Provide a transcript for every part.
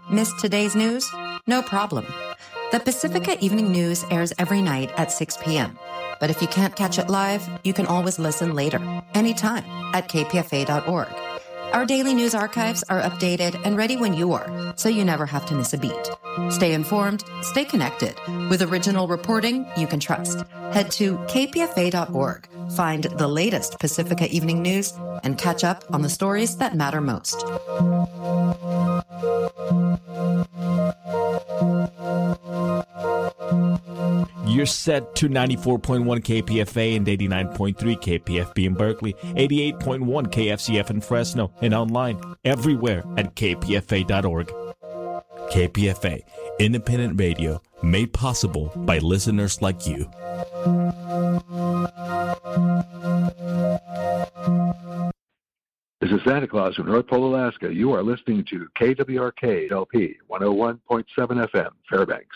Missed today's news? No problem. The Pacifica Evening News airs every night at 6 p.m. But if you can't catch it live, you can always listen later, anytime, at kpfa.org. Our daily news archives are updated and ready when you are, so you never have to miss a beat. Stay informed, stay connected. With original reporting you can trust. Head to kpfa.org, find the latest Pacifica Evening News, and catch up on the stories that matter most. You're set to 94.1 KPFA and 89.3 KPFB in Berkeley, 88.1 KFCF in Fresno, and online everywhere at kpfa.org. KPFA, independent radio made possible by listeners like you. This is Santa Claus from North Pole, Alaska. You are listening to KWRK LP 101.7 FM, Fairbanks.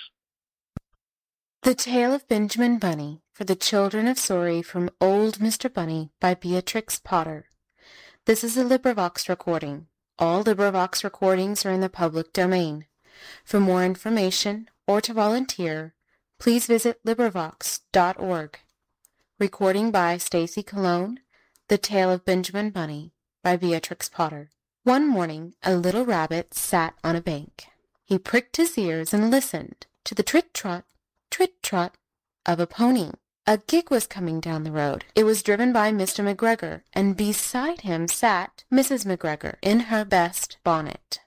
The Tale of Benjamin Bunny for the Children of Sorry from Old Mr. Bunny by Beatrix Potter. This is a LibriVox recording. All LibriVox recordings are in the public domain. For more information or to volunteer, please visit LibriVox.org. Recording by Stacy Colon, The Tale of Benjamin Bunny by Beatrix Potter. One morning, a little rabbit sat on a bank. He pricked his ears and listened to the trit-trot, trit-trot of a pony. A gig was coming down the road. It was driven by Mr. McGregor, and beside him sat Mrs. McGregor in her best bonnet.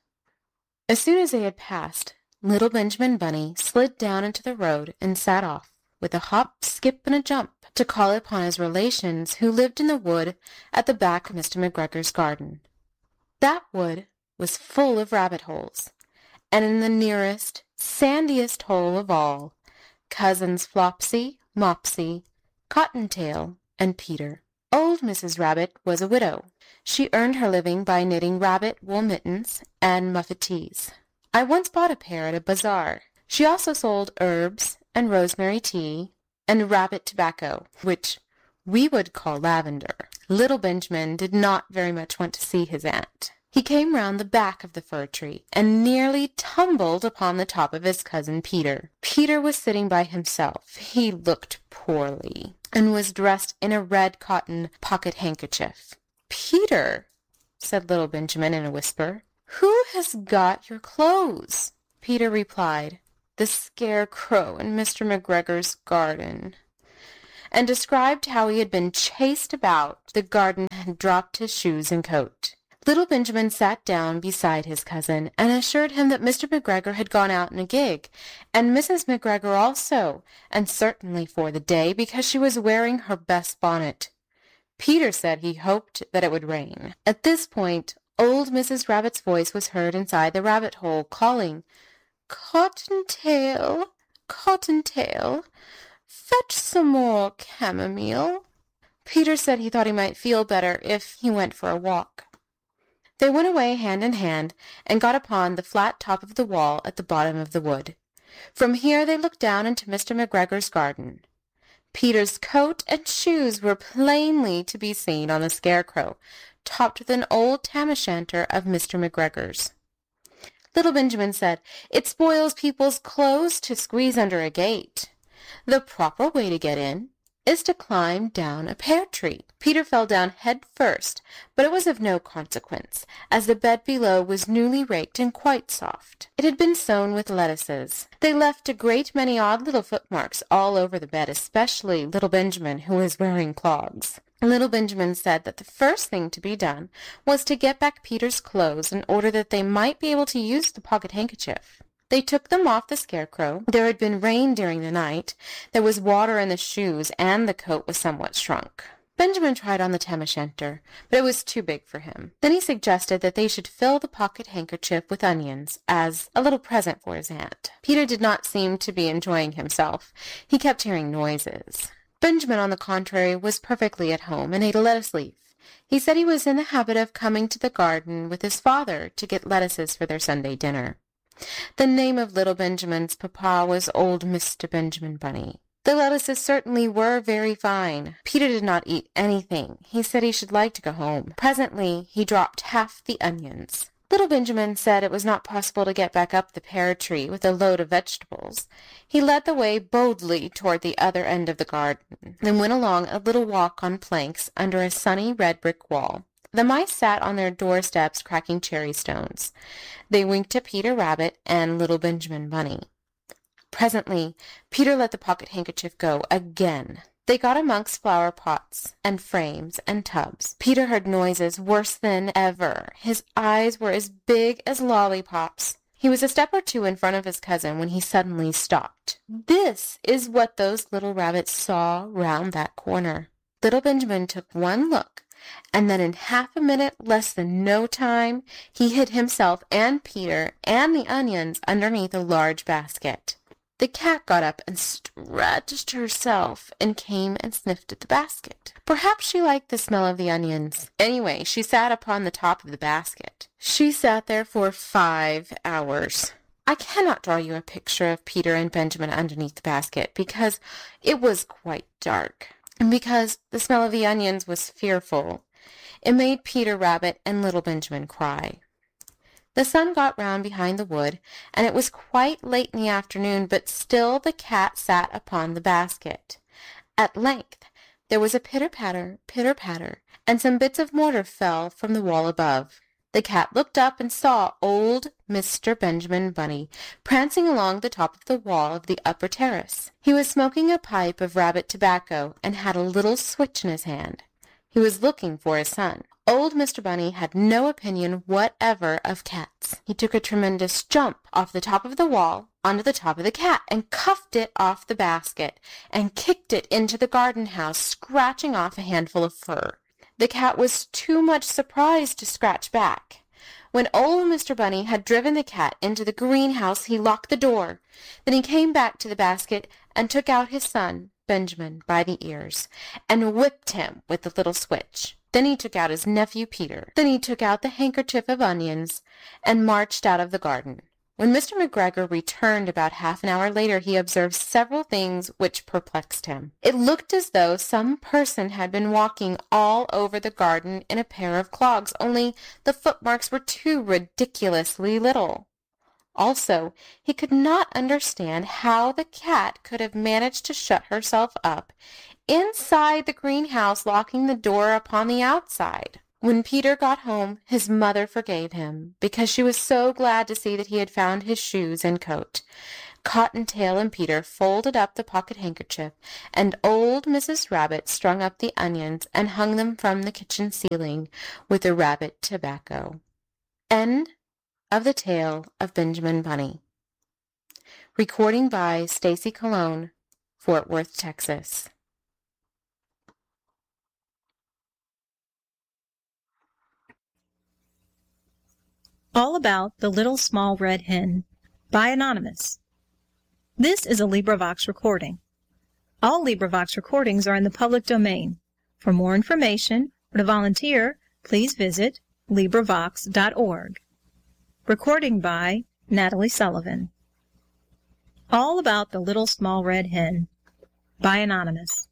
As soon as they had passed, little Benjamin Bunny slid down into the road and sat off, with a hop, skip, and a jump, to call upon his relations who lived in the wood at the back of Mr. McGregor's garden. That wood was full of rabbit holes, and in the nearest, sandiest hole of all, Cousins Flopsy, Mopsy, Cottontail, and Peter. Old Mrs. Rabbit was a widow. She earned her living by knitting rabbit wool mittens and muffetees. I once bought a pair at a bazaar. She also sold herbs and rosemary tea and rabbit tobacco, which we would call lavender. Little Benjamin did not very much want to see his aunt. He came round the back of the fir tree and nearly tumbled upon the top of his cousin Peter. Peter was sitting by himself. He looked poorly and was dressed in a red cotton pocket handkerchief. "Peter," said little Benjamin in a whisper, "who has got your clothes?" Peter replied, "The scarecrow in Mr. McGregor's garden," and described how he had been chased about the garden and had dropped his shoes and coat. Little Benjamin sat down beside his cousin and assured him that Mr. McGregor had gone out in a gig, and Mrs. McGregor also, and certainly for the day, because she was wearing her best bonnet. Peter said he hoped that it would rain. At this point, old Mrs. Rabbit's voice was heard inside the rabbit hole, calling, "Cottontail, Cottontail, fetch some more chamomile." Peter said he thought he might feel better if he went for a walk. They went away hand in hand and got upon the flat top of the wall at the bottom of the wood. From here they looked down into Mr. McGregor's garden. Peter's coat and shoes were plainly to be seen on the scarecrow, topped with an old tam-o'-shanter of Mr. McGregor's. Little Benjamin said, "It spoils people's clothes to squeeze under a gate. The proper way to get in is to climb down a pear tree." Peter fell down head first, but it was of no consequence, as the bed below was newly raked and quite soft. It had been sown with lettuces. They left a great many odd little footmarks all over the bed, especially little Benjamin, who was wearing clogs. Little Benjamin said that the first thing to be done was to get back Peter's clothes in order that they might be able to use the pocket handkerchief. They took them off the scarecrow. There had been rain during the night. There was water in the shoes, and the coat was somewhat shrunk. Benjamin tried on the tam-o'-shanter, but it was too big for him. Then he suggested that they should fill the pocket handkerchief with onions, as a little present for his aunt. Peter did not seem to be enjoying himself. He kept hearing noises. Benjamin, on the contrary, was perfectly at home, and ate a lettuce leaf. He said he was in the habit of coming to the garden with his father to get lettuces for their Sunday dinner. The name of little Benjamin's papa was old Mr. Benjamin Bunny. The lettuces certainly were very fine. Peter did not eat anything. He said he should like to go home. Presently he dropped half the onions. Little Benjamin said it was not possible to get back up the pear tree with a load of vegetables. He led the way boldly toward the other end of the garden, then went along a little walk on planks under a sunny red brick wall. The mice sat on their doorsteps cracking cherry stones. They winked at Peter Rabbit and Little Benjamin Bunny. Presently, Peter let the pocket handkerchief go again. They got amongst flower pots and frames and tubs. Peter heard noises worse than ever. His eyes were as big as lollipops. He was a step or two in front of his cousin when he suddenly stopped. This is what those little rabbits saw round that corner. Little Benjamin took one look, and then in half a minute, less than no time, he hid himself and Peter and the onions underneath a large basket. The cat got up and stretched herself and came and sniffed at the basket. Perhaps she liked the smell of the onions. Anyway, she sat upon the top of the basket. She sat there for 5 hours. I cannot draw you a picture of Peter and Benjamin underneath the basket, because it was quite dark, and because the smell of the onions was fearful. It made Peter Rabbit and Little Benjamin cry. The sun got round behind the wood, and it was quite late in the afternoon, but still the cat sat upon the basket. At length there was a pitter-patter, and some bits of mortar fell from the wall above. The cat looked up and saw old Mr. Benjamin Bunny prancing along the top of the wall of the upper terrace. He was smoking a pipe of rabbit tobacco and had a little switch in his hand. He was looking for his son. Old Mr. Bunny had no opinion whatever of cats. He took a tremendous jump off the top of the wall onto the top of the cat and cuffed it off the basket and kicked it into the garden house, scratching off a handful of fur. The cat was too much surprised to scratch back. When old Mr. Bunny had driven the cat into the greenhouse, he locked the door. Then he came back to the basket and took out his son, Benjamin, by the ears, and whipped him with the little switch. Then he took out his nephew Peter. Then he took out the handkerchief of onions and marched out of the garden. When Mr. McGregor returned about half an hour later, he observed several things which perplexed him. It looked as though some person had been walking all over the garden in a pair of clogs, only the footmarks were too ridiculously little. Also, he could not understand how the cat could have managed to shut herself up inside the greenhouse, locking the door upon the outside. When Peter got home, his mother forgave him, because she was so glad to see that he had found his shoes and coat. Cottontail and Peter folded up the pocket handkerchief, and old Mrs. Rabbit strung up the onions and hung them from the kitchen ceiling with the rabbit tobacco. End of the Tale of Benjamin Bunny. Recording by Stacy Colon, Fort Worth, Texas. All About the Little Small Red Hen by Anonymous. This is a LibriVox recording. All LibriVox recordings are in the public domain. For more information or to volunteer, please visit LibriVox.org. Recording by Natalie Sullivan. All About the Little Small Red Hen by Anonymous.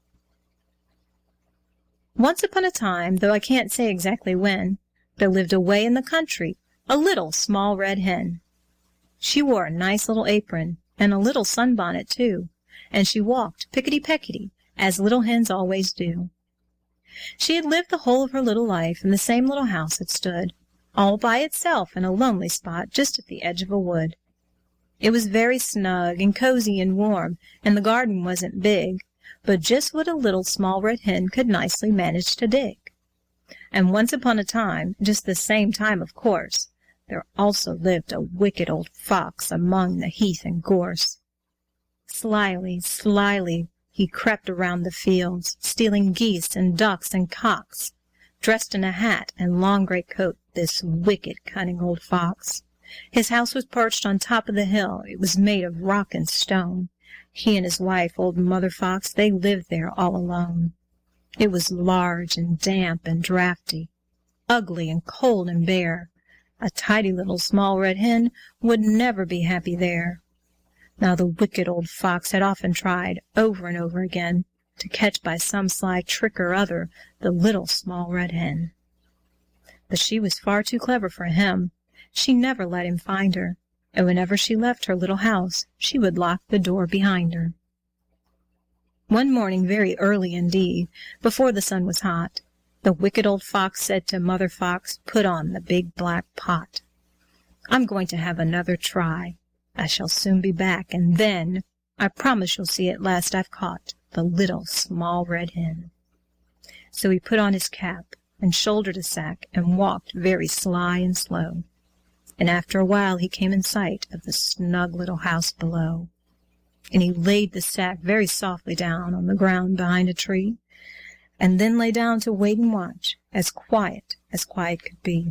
Once upon a time, though I can't say exactly when, there lived away in the country a little small red hen. She wore a nice little apron and a little sunbonnet, too, and she walked pickety-peckety, as little hens always do. She had lived the whole of her little life in the same little house that stood, all by itself in a lonely spot just at the edge of a wood. It was very snug and cozy and warm, and the garden wasn't big, but just what a little small red hen could nicely manage to dig. And once upon a time, just the same time, of course, there also lived a wicked old fox among the heath and gorse. Slyly, slyly, he crept around the fields, stealing geese and ducks and cocks. Dressed in a hat and long gray coat, this wicked, cunning old fox. His house was perched on top of the hill. It was made of rock and stone. He and his wife, old Mother Fox, they lived there all alone. It was large and damp and draughty, ugly and cold and bare. A tidy little small red hen would never be happy there. Now the wicked old fox had often tried, over and over again, to catch by some sly trick or other the little small red hen. But she was far too clever for him. She never let him find her, and whenever she left her little house, she would lock the door behind her. One morning, very early indeed, before the sun was hot, the wicked old fox said to Mother Fox, "Put on the big black pot. I'm going to have another try. I shall soon be back, and then I promise you'll see at last I've caught the little small red hen." So he put on his cap and shouldered a sack and walked very sly and slow, and after a while he came in sight of the snug little house below. And he laid the sack very softly down on the ground behind a tree, and then lay down to wait and watch, as quiet could be.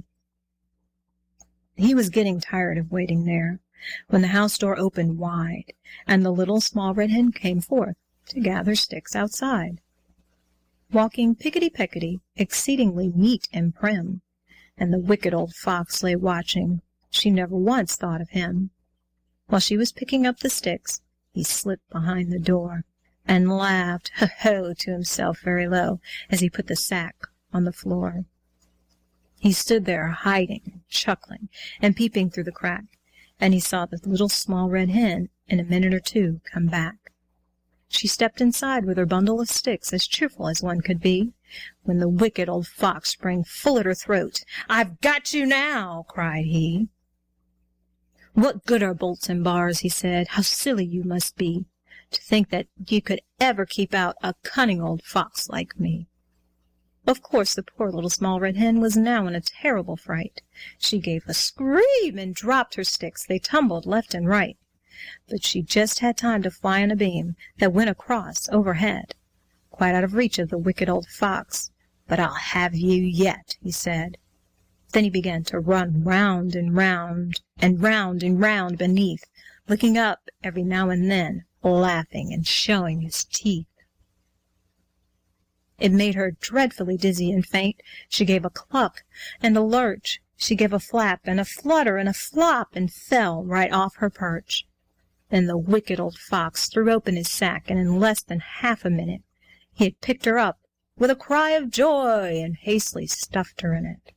He was getting tired of waiting there, when the house door opened wide, and the little small red hen came forth to gather sticks outside, walking pickety-peckety, exceedingly neat and prim, and the wicked old fox lay watching. She never once thought of him. While she was picking up the sticks, he slipped behind the door and laughed ho-ho to himself very low as he put the sack on the floor. He stood there hiding, chuckling, and peeping through the crack, and he saw the little small red hen in a minute or two come back. She stepped inside with her bundle of sticks as cheerful as one could be, when the wicked old fox sprang full at her throat. "I've got you now!" cried he. "What good are bolts and bars?" he said. "How silly you must be, to think that you could ever keep out a cunning old fox like me." Of course the poor little small red hen was now in a terrible fright. She gave a scream and dropped her sticks. They tumbled left and right. But she just had time to fly on a beam that went across overhead, quite out of reach of the wicked old fox. "But I'll have you yet," he said. Then he began to run round and round and round and round beneath, looking up every now and then, laughing and showing his teeth. It made her dreadfully dizzy and faint. She gave a cluck and a lurch. She gave a flap and a flutter and a flop, and fell right off her perch. Then the wicked old fox threw open his sack, and in less than half a minute he had picked her up with a cry of joy and hastily stuffed her in it.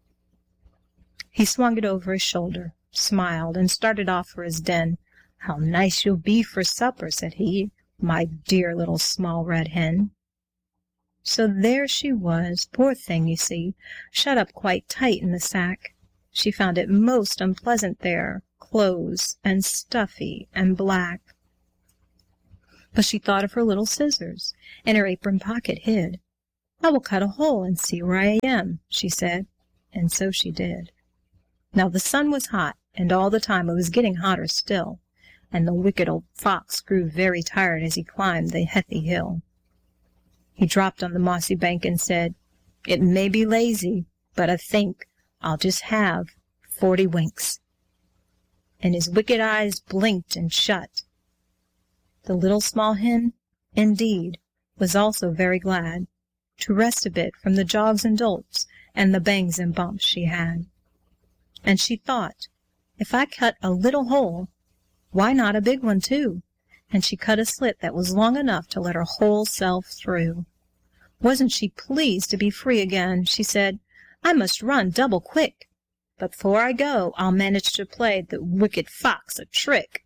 He swung it over his shoulder, smiled, and started off for his den. "How nice you'll be for supper," said he, "my dear little small red hen." So there she was, poor thing, you see, shut up quite tight in the sack. She found it most unpleasant there, close and stuffy and black. But she thought of her little scissors, in her apron pocket hid. "I will cut a hole and see where I am," she said, and so she did. Now the sun was hot, and all the time it was getting hotter still, and the wicked old fox grew very tired as he climbed the heathy hill. He dropped on the mossy bank and said, "It may be lazy, but I think I'll just have 40 winks." And his wicked eyes blinked and shut. The little small hen, indeed, was also very glad to rest a bit from the jogs and jolts and the bangs and bumps she had. And she thought, if I cut a little hole, why not a big one too? And she cut a slit that was long enough to let her whole self through. Wasn't she pleased to be free again? She said, "I must run double quick, but before I go I'll manage to play the wicked fox a trick."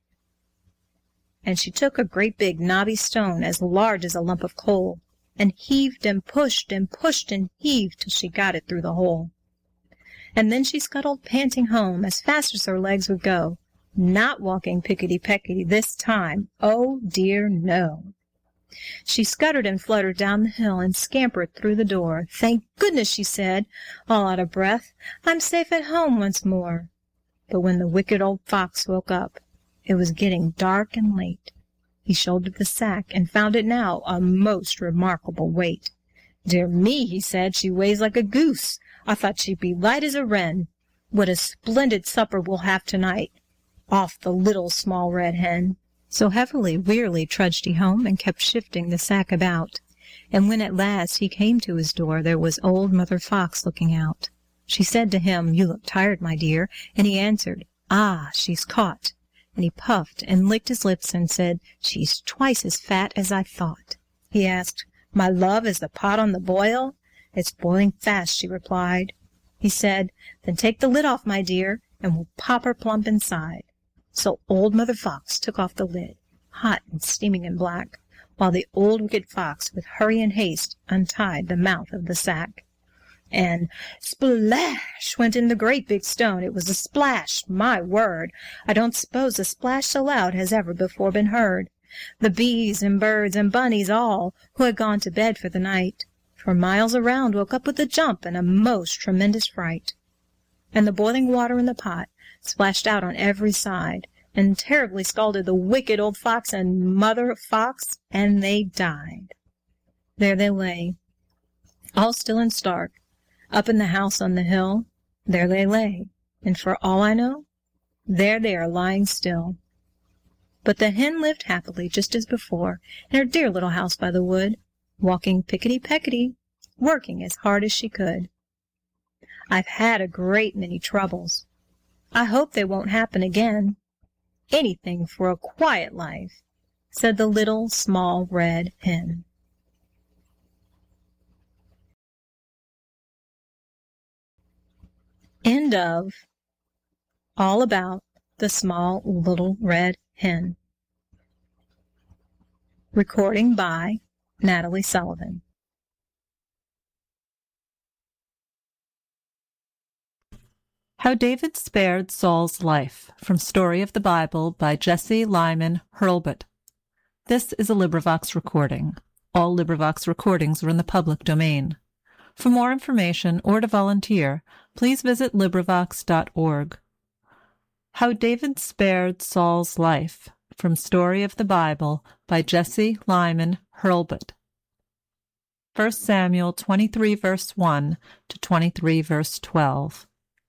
And she took a great big knobby stone as large as a lump of coal, and heaved and pushed and pushed and heaved till she got it through the hole. And then she scuttled panting home as fast as her legs would go, not walking pickety-peckety this time. Oh, dear, no. She scuttered and fluttered down the hill and scampered through the door. "Thank goodness," she said, all out of breath, "I'm safe at home once more." But when the wicked old fox woke up, it was getting dark and late. He shouldered the sack and found it now a most remarkable weight. "Dear me," he said, "she weighs like a goose. I thought she'd be light as a wren. What a splendid supper we'll have tonight off the little small red hen." So heavily, wearily trudged he home and kept shifting the sack about. And when at last he came to his door, there was old Mother Fox looking out. She said to him, "You look tired, my dear," and he answered, "Ah, she's caught." And he puffed and licked his lips and said, "She's twice as fat as I thought." He asked, "My love, is the pot on the boil?" "It's boiling fast," she replied. He said, "Then take the lid off, my dear, and we'll pop her plump inside." So old Mother Fox took off the lid, hot and steaming and black, while the old wicked fox, with hurry and haste, untied the mouth of the sack. And splash went in the great big stone. It was a splash, my word! I don't suppose a splash so loud has ever before been heard. The bees and birds and bunnies all, who had gone to bed for the night, for miles around, woke up with a jump and a most tremendous fright. And the boiling water in the pot splashed out on every side, and terribly scalded the wicked old fox and Mother Fox, and they died. There they lay, all still and stark, up in the house on the hill. There they lay, and for all I know, there they are lying still. But the hen lived happily just as before, in her dear little house by the wood, walking pickety-peckety, working as hard as she could. I've had a great many troubles. I hope they won't happen again. Anything for a quiet life, said the little small red hen. End of All About the Small Little Red Hen. Recording by Natalie Sullivan. How David Spared Saul's Life, from Story of the Bible by Jesse Lyman Hurlbut. This is a LibriVox recording. All LibriVox recordings are in the public domain. For more information or to volunteer, please visit LibriVox.org. How David Spared Saul's Life, from Story of the Bible by Jesse Lyman Hurlbut. 1 Samuel 23 verse 1 to 23 verse 12.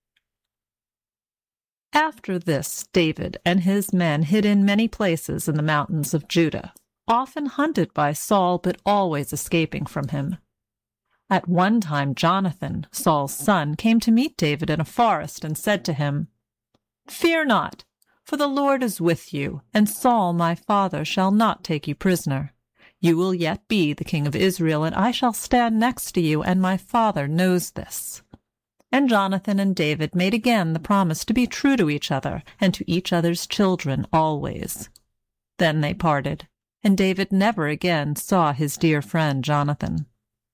After this, David and his men hid in many places in the mountains of Judah, often hunted by Saul, but always escaping from him. At one time Jonathan, Saul's son, came to meet David in a forest and said to him, "Fear not, for the Lord is with you, and Saul my father shall not take you prisoner. You will yet be the king of Israel, and I shall stand next to you, and my father knows this." And Jonathan and David made again the promise to be true to each other and to each other's children always. Then they parted, and David never again saw his dear friend Jonathan.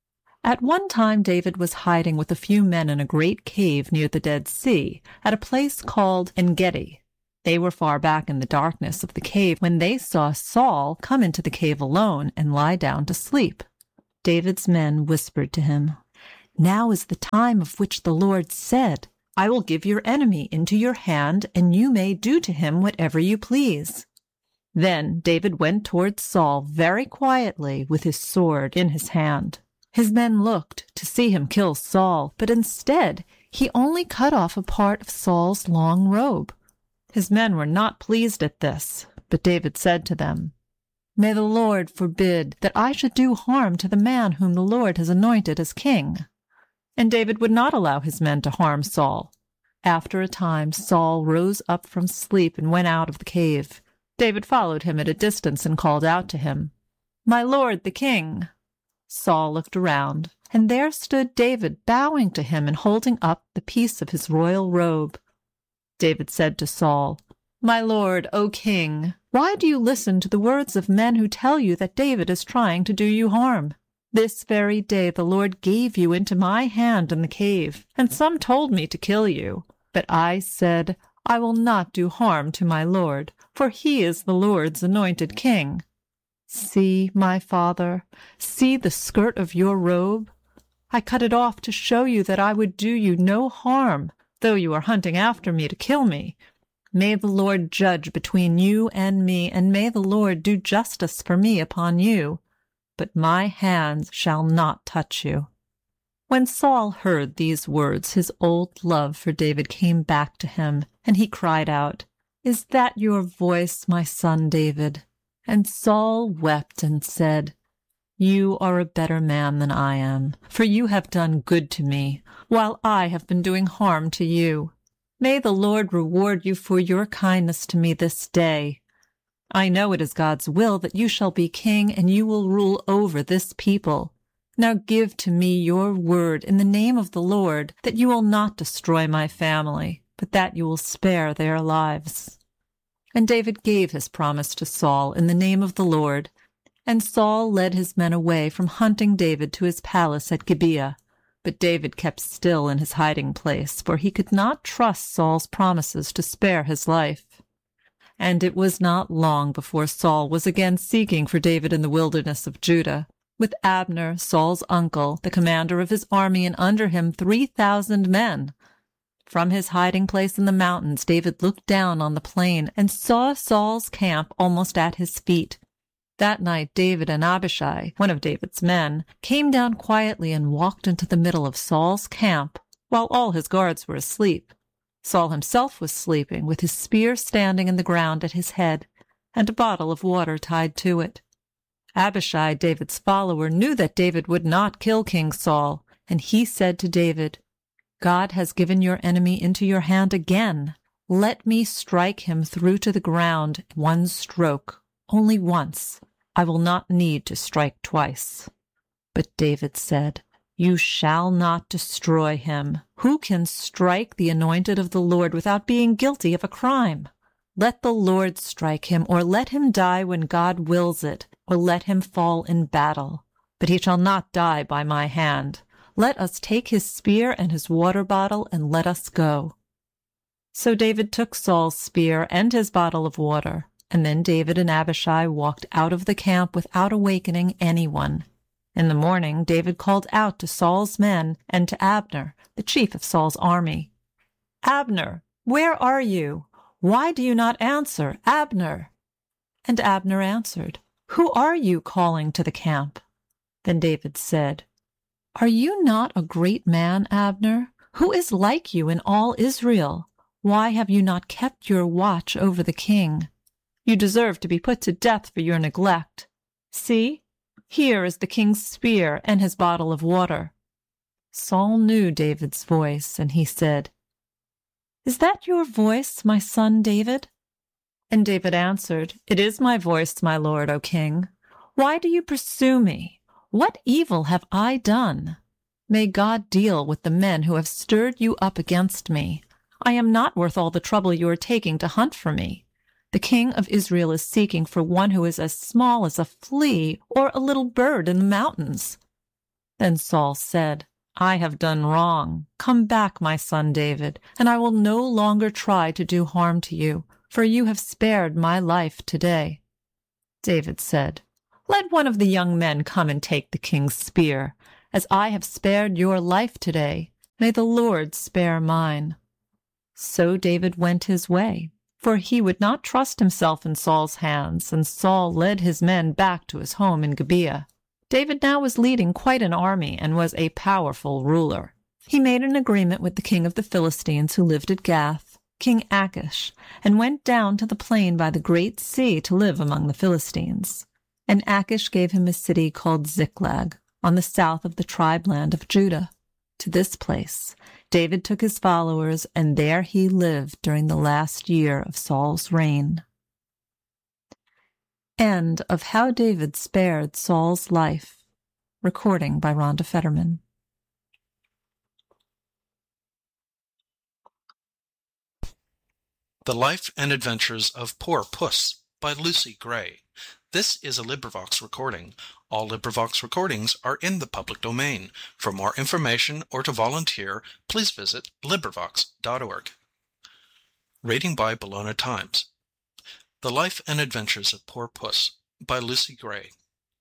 At one time David was hiding with a few men in a great cave near the Dead Sea, at a place called En-Gedi. They were far back in the darkness of the cave when they saw Saul come into the cave alone and lie down to sleep. David's men whispered to him, "Now is the time of which the Lord said, 'I will give your enemy into your hand, and you may do to him whatever you please.'" Then David went towards Saul very quietly with his sword in his hand. His men looked to see him kill Saul, but instead he only cut off a part of Saul's long robe. His men were not pleased at this, but David said to them, "May the Lord forbid that I should do harm to the man whom the Lord has anointed as king." And David would not allow his men to harm Saul. After a time, Saul rose up from sleep and went out of the cave. David followed him at a distance and called out to him, "My lord the king." Saul looked around, and there stood David bowing to him and holding up the piece of his royal robe. David said to Saul, "My lord, O king, why do you listen to the words of men who tell you that David is trying to do you harm? This very day the Lord gave you into my hand in the cave, and some told me to kill you. But I said, I will not do harm to my Lord, for he is the Lord's anointed king. See, my father, see the skirt of your robe. I cut it off to show you that I would do you no harm, though you are hunting after me to kill me. May the Lord judge between you and me, and may the Lord do justice for me upon you. But my hands shall not touch you." When Saul heard these words, his old love for David came back to him, and he cried out, "Is that your voice, my son David?" And Saul wept and said, "You are a better man than I am, for you have done good to me, while I have been doing harm to you. May the Lord reward you for your kindness to me this day. I know it is God's will that you shall be king, and you will rule over this people. Now give to me your word in the name of the Lord that you will not destroy my family, but that you will spare their lives." And David gave his promise to Saul in the name of the Lord. And Saul led his men away from hunting David to his palace at Gibeah. But David kept still in his hiding place, for he could not trust Saul's promises to spare his life. And it was not long before Saul was again seeking for David in the wilderness of Judah, with Abner, Saul's uncle, the commander of his army, and under him 3,000 men. From his hiding place in the mountains, David looked down on the plain and saw Saul's camp almost at his feet. That night David and Abishai, one of David's men, came down quietly and walked into the middle of Saul's camp, while all his guards were asleep. Saul himself was sleeping, with his spear standing in the ground at his head, and a bottle of water tied to it. Abishai, David's follower, knew that David would not kill King Saul, and he said to David, "God has given your enemy into your hand again. Let me strike him through to the ground, one stroke, only once. I will not need to strike twice." But David said, "You shall not destroy him. Who can strike the anointed of the Lord without being guilty of a crime? Let the Lord strike him, or let him die when God wills it, or let him fall in battle. But he shall not die by my hand. Let us take his spear and his water bottle, and let us go." So David took Saul's spear and his bottle of water, and then David and Abishai walked out of the camp without awakening anyone. In the morning, David called out to Saul's men and to Abner, the chief of Saul's army, "Abner, where are you? Why do you not answer, Abner?" And Abner answered, "Who are you calling to the camp?" Then David said, "Are you not a great man, Abner? Who is like you in all Israel? Why have you not kept your watch over the king? You deserve to be put to death for your neglect. See, here is the king's spear and his bottle of water." Saul knew David's voice, and he said, "Is that your voice, my son David?" And David answered, "It is my voice, my lord, O king. Why do you pursue me? What evil have I done? May God deal with the men who have stirred you up against me. I am not worth all the trouble you are taking to hunt for me. The king of Israel is seeking for one who is as small as a flea or a little bird in the mountains." Then Saul said, "I have done wrong. Come back, my son David, and I will no longer try to do harm to you, for you have spared my life today." David said, "Let one of the young men come and take the king's spear. As I have spared your life today, may the Lord spare mine." So David went his way, for he would not trust himself in Saul's hands, and Saul led his men back to his home in Gibeah. David now was leading quite an army and was a powerful ruler. He made an agreement with the king of the Philistines who lived at Gath, King Achish, and went down to the plain by the great sea to live among the Philistines. And Achish gave him a city called Ziklag, on the south of the tribe land of Judah. To this place David took his followers, and there he lived during the last year of Saul's reign. End of How David Spared Saul's Life. Recording by Rhonda Fetterman. The Life and Adventures of Poor Puss by Lucy Gray. This is a LibriVox recording. All LibriVox recordings are in the public domain. For more information or to volunteer, please visit LibriVox.org. Rating by Bologna Times. The Life and Adventures of Poor Puss by Lucy Gray.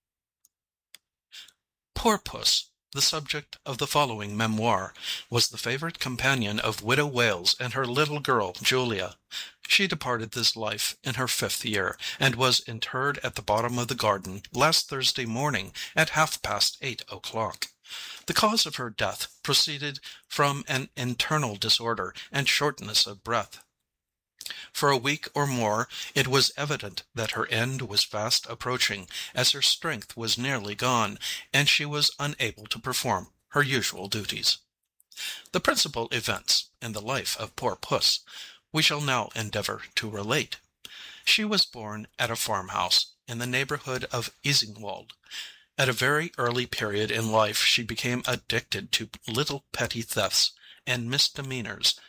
Poor Puss, the subject of the following memoir, was the favorite companion of Widow Wales and her little girl, Julia. She departed this life in her 5th year, and was interred at the bottom of the garden last Thursday morning at 8:30 o'clock. The cause of her death proceeded from an internal disorder and shortness of breath. For a week or more it was evident that her end was fast approaching, as her strength was nearly gone, and she was unable to perform her usual duties. The principal events in the life of poor Puss we shall now endeavor to relate. She was born at a farmhouse in the neighborhood of Isingwald. At a very early period in life she became addicted to little petty thefts and misdemeanors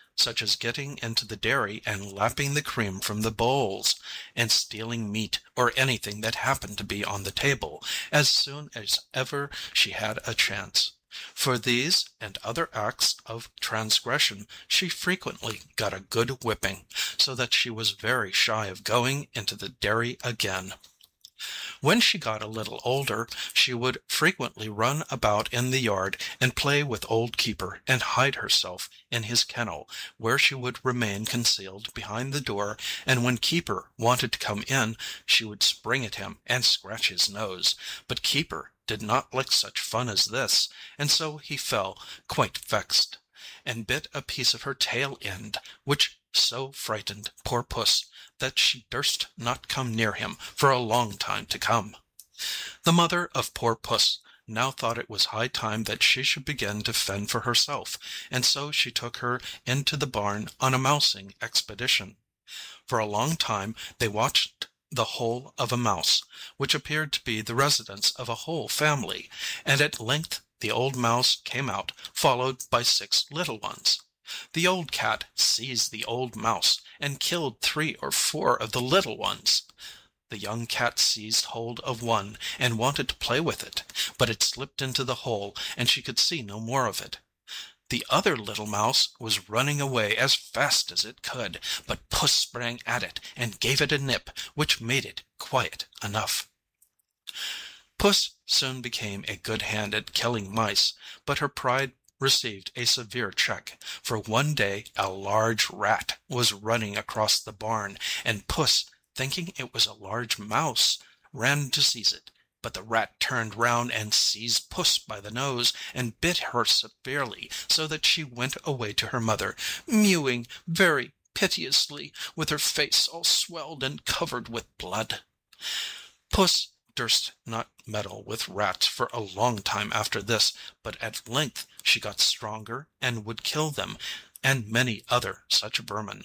such as getting into the dairy and lapping the cream from the bowls, and stealing meat or anything that happened to be on the table, as soon as ever she had a chance. For these and other acts of transgression she frequently got a good whipping, so that she was very shy of going into the dairy again. When she got a little older, she would frequently run about in the yard and play with old Keeper and hide herself in his kennel, where she would remain concealed behind the door, and when Keeper wanted to come in, she would spring at him and scratch his nose. But Keeper did not like such fun as this, and so he fell quite vexed, and bit a piece of her tail end, which so frightened poor Puss that she durst not come near him for a long time to come. The mother of poor Puss now thought it was high time that she should begin to fend for herself, and so she took her into the barn on a mousing expedition. For a long time they watched the hole of a mouse, which appeared to be the residence of a whole family, and at length the old mouse came out, followed by 6 little ones. The old cat seized the old mouse and killed 3 or 4 of the little ones. The young cat seized hold of one and wanted to play with it, but it slipped into the hole, and she could see no more of it. The other little mouse was running away as fast as it could, but Puss sprang at it and gave it a nip, which made it quiet enough. Puss soon became a good hand at killing mice, but her pride received a severe check, for one day a large rat was running across the barn, and Puss, thinking it was a large mouse, ran to seize it. But the rat turned round and seized Puss by the nose, and bit her severely, so that she went away to her mother, mewing very piteously, with her face all swelled and covered with blood. Puss durst not meddle with rats for a long time after this, but at length she got stronger and would kill them, and many other such vermin.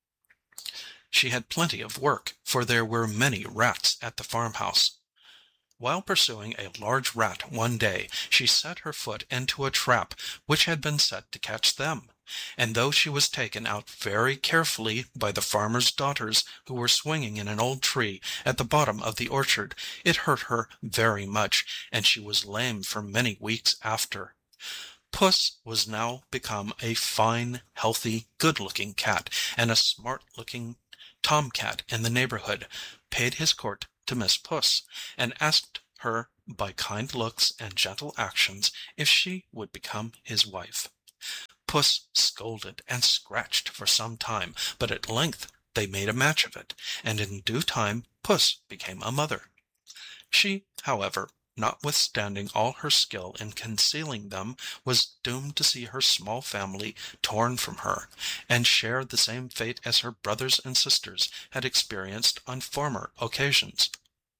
She had plenty of work, for there were many rats at the farmhouse. While pursuing a large rat one day, she set her foot into a trap which had been set to catch them, and though she was taken out very carefully by the farmer's daughters, who were swinging in an old tree at the bottom of the orchard, it hurt her very much, and she was lame for many weeks after. Puss was now become a fine, healthy, good-looking cat, and a smart-looking tom-cat in the neighborhood paid his court to Miss Puss, and asked her by kind looks and gentle actions if she would become his wife. Puss scolded and scratched for some time, but at length they made a match of it, and in due time Puss became a mother. She, however, notwithstanding all her skill in concealing them, was doomed to see her small family torn from her, and share the same fate as her brothers and sisters had experienced on former occasions.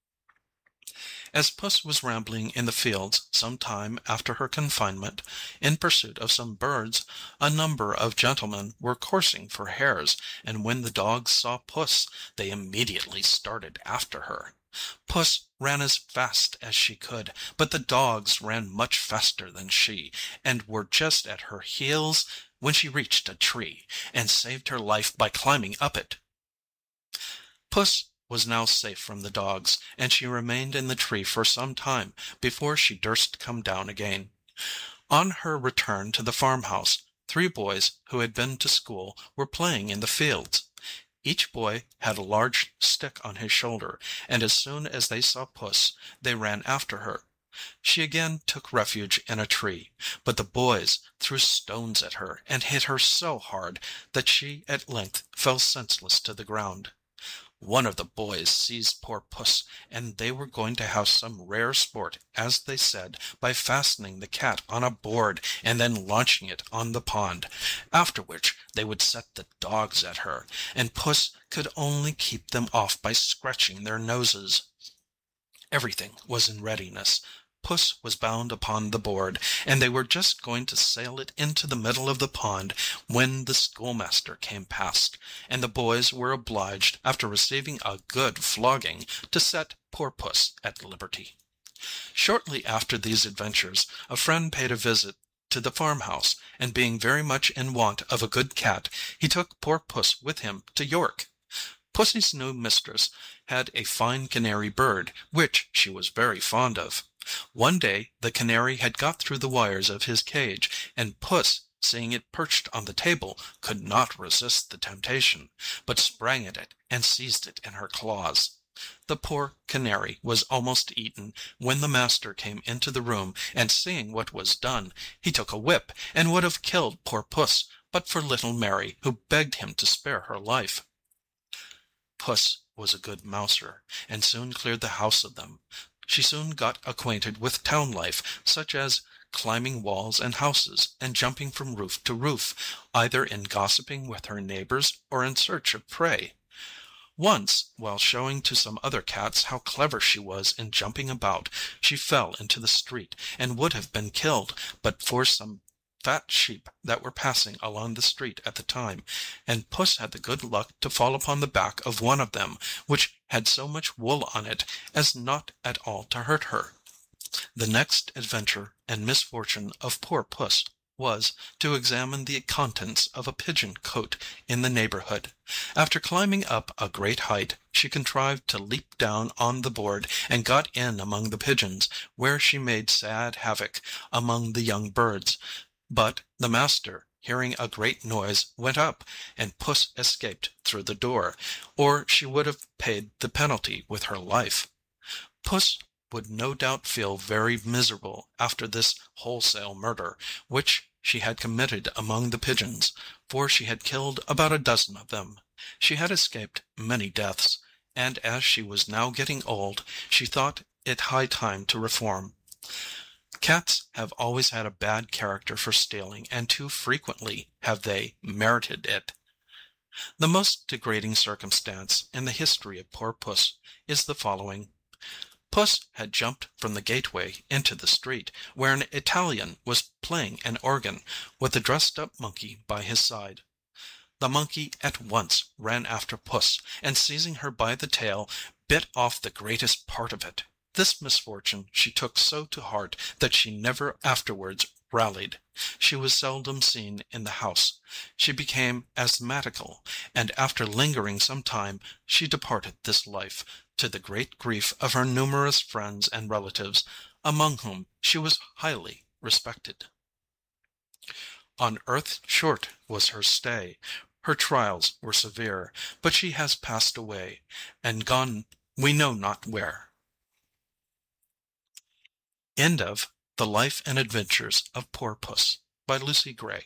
As Puss was rambling in the fields some time after her confinement, in pursuit of some birds, a number of gentlemen were coursing for hares, and when the dogs saw Puss, they immediately started after her. Puss ran as fast as she could, but the dogs ran much faster than she, and were just at her heels when she reached a tree, and saved her life by climbing up it. Puss was now safe from the dogs, and she remained in the tree for some time before she durst come down again. On her return to the farmhouse, 3 boys who had been to school were playing in the fields. Each boy had a large stick on his shoulder, and as soon as they saw Puss, they ran after her. She again took refuge in a tree, but the boys threw stones at her and hit her so hard that she at length fell senseless to the ground. One of the boys seized poor Puss, and they were going to have some rare sport, as they said, by fastening the cat on a board and then launching it on the pond, after which they would set the dogs at her, and Puss could only keep them off by scratching their noses. Everything was in readiness. Puss was bound upon the board, and they were just going to sail it into the middle of the pond when the schoolmaster came past, and the boys were obliged, after receiving a good flogging, to set poor Puss at liberty. Shortly after these adventures, a friend paid a visit to the farmhouse, and being very much in want of a good cat, he took poor Puss with him to York. Pussy's new mistress had a fine canary bird, which she was very fond of. One day the canary had got through the wires of his cage, and Puss, seeing it perched on the table, could not resist the temptation, but sprang at it and seized it in her claws. The poor canary was almost eaten when the master came into the room, and seeing what was done, he took a whip, and would have killed poor Puss, but for little Mary, who begged him to spare her life. Puss was a good mouser, and soon cleared the house of them. She soon got acquainted with town life, such as climbing walls and houses, and jumping from roof to roof, either in gossiping with her neighbors or in search of prey. Once, while showing to some other cats how clever she was in jumping about, she fell into the street, and would have been killed, but for some fat sheep that were passing along the street at the time, and Puss had the good luck to fall upon the back of one of them, which had so much wool on it as not at all to hurt her. The next adventure and misfortune of poor Puss was to examine the contents of a pigeon cote in the neighborhood. After climbing up a great height, she contrived to leap down on the board, and got in among the pigeons, where she made sad havoc among the young birds. But the master, hearing a great noise, went up, and Puss escaped through the door, or she would have paid the penalty with her life. Puss would no doubt feel very miserable after this wholesale murder, which she had committed among the pigeons, for she had killed about a dozen of them. She had escaped many deaths, and as she was now getting old, she thought it high time to reform. Cats have always had a bad character for stealing, and too frequently have they merited it. The most degrading circumstance in the history of poor Puss is the following. Puss had jumped from the gateway into the street, where an Italian was playing an organ, with a dressed-up monkey by his side. The monkey at once ran after Puss, and seizing her by the tail, bit off the greatest part of it. This misfortune she took so to heart that she never afterwards rallied. She was seldom seen in the house. She became asthmatical, and after lingering some time, she departed this life, to the great grief of her numerous friends and relatives, among whom she was highly respected. On earth short was her stay. Her trials were severe, but she has passed away, and gone we know not where. End of The Life and Adventures of Poor Puss, by Lucy Gray.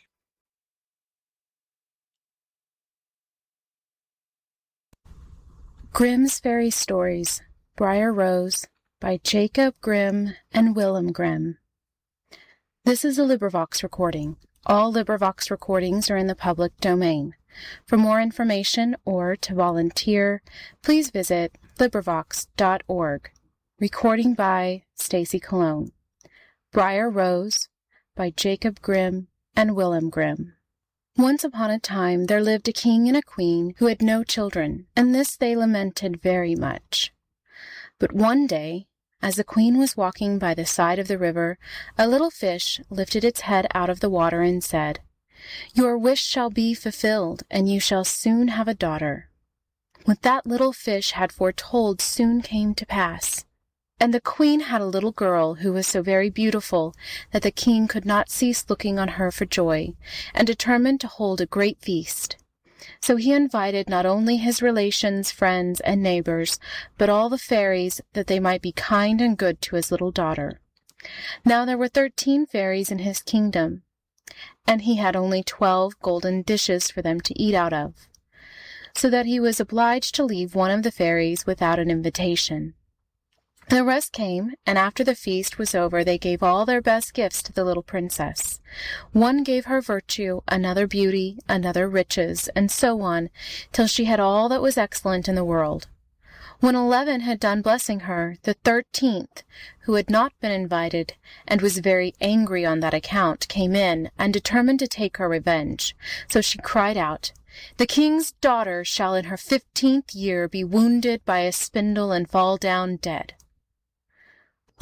Grimm's Fairy Stories, Briar Rose, by Jacob Grimm and Willem Grimm. This is a LibriVox recording. All LibriVox recordings are in the public domain. For more information or to volunteer, please visit LibriVox.org. Recording by Stacy Colon. Briar Rose, by Jacob Grimm and Willem Grimm. Once upon a time there lived a king and a queen who had no children, and this they lamented very much. But one day, as the queen was walking by the side of the river, a little fish lifted its head out of the water and said, "Your wish shall be fulfilled, and you shall soon have a daughter." What that little fish had foretold soon came to pass. And the queen had a little girl who was so very beautiful that the king could not cease looking on her for joy, and determined to hold a great feast. So he invited not only his relations, friends, and neighbors, but all the fairies, that they might be kind and good to his little daughter. Now there were 13 fairies in his kingdom, and he had only 12 golden dishes for them to eat out of, so that he was obliged to leave one of the fairies without an invitation. The rest came, and after the feast was over they gave all their best gifts to the little princess. One gave her virtue, another beauty, another riches, and so on, till she had all that was excellent in the world. When 11 had done blessing her, the 13th, who had not been invited, and was very angry on that account, came in, and determined to take her revenge. So she cried out, "The king's daughter shall in her 15th year be wounded by a spindle and fall down dead."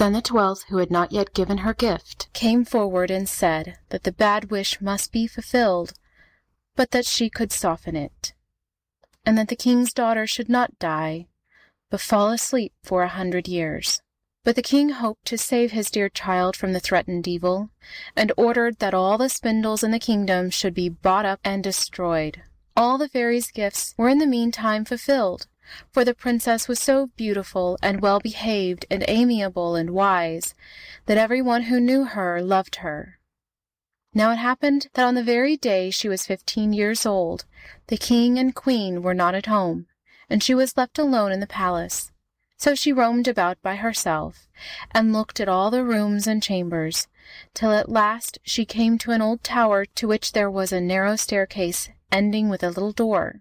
Then the 12th, who had not yet given her gift, came forward and said that the bad wish must be fulfilled, but that she could soften it, and that the king's daughter should not die, but fall asleep for 100 years. But the king hoped to save his dear child from the threatened evil, and ordered that all the spindles in the kingdom should be bought up and destroyed. All the fairies' gifts were in the meantime fulfilled, for the princess was so beautiful and well-behaved and amiable and wise that every one who knew her loved her. Now it happened that on the very day she was 15 years old, the king and queen were not at home, and she was left alone in the palace. So she roamed about by herself, and looked at all the rooms and chambers, till at last she came to an old tower to which there was a narrow staircase ending with a little door.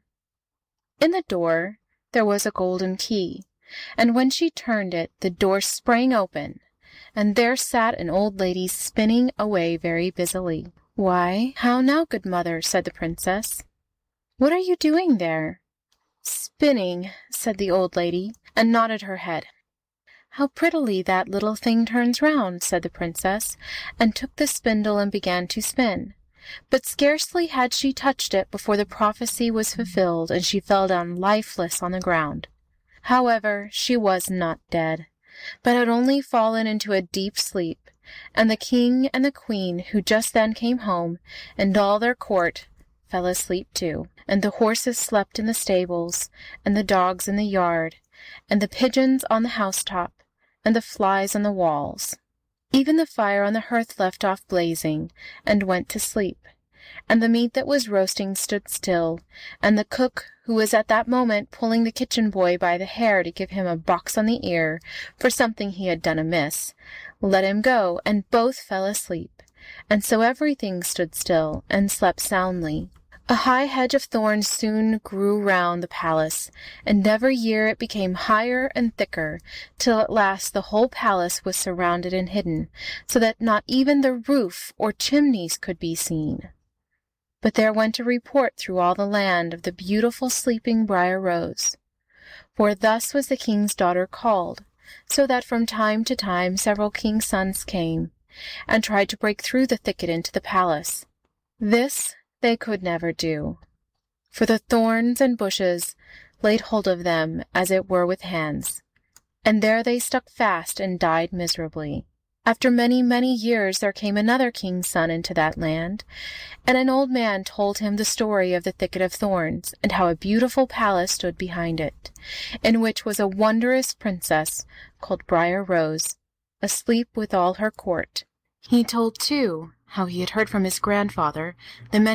In the door there was a golden key, and when she turned it, the door sprang open, and there sat an old lady spinning away very busily. "Why, how now, good mother?" said the princess. "What are you doing there?" "Spinning," said the old lady, and nodded her head. "How prettily that little thing turns round," said the princess, and took the spindle and began to spin. But scarcely had she touched it before the prophecy was fulfilled, and she fell down lifeless on the ground. However, she was not dead, but had only fallen into a deep sleep, and the king and the queen, who just then came home, and all their court, fell asleep too, and the horses slept in the stables, and the dogs in the yard, and the pigeons on the housetop, and the flies on the walls. Even the fire on the hearth left off blazing, and went to sleep, and the meat that was roasting stood still, and the cook, who was at that moment pulling the kitchen boy by the hair to give him a box on the ear for something he had done amiss, let him go, and both fell asleep, and so everything stood still, and slept soundly. A high hedge of thorns soon grew round the palace, and every year it became higher and thicker, till at last the whole palace was surrounded and hidden, so that not even the roof or chimneys could be seen. But there went a report through all the land of the beautiful sleeping Briar Rose. For thus was the king's daughter called, so that from time to time several king's sons came, and tried to break through the thicket into the palace. This they could never do, for the thorns and bushes laid hold of them as it were with hands, and there they stuck fast and died miserably. After many, many years there came another king's son into that land, and an old man told him the story of the thicket of thorns, and how a beautiful palace stood behind it, in which was a wondrous princess called Briar Rose, asleep with all her court. He told, too, how he had heard from his grandfather the many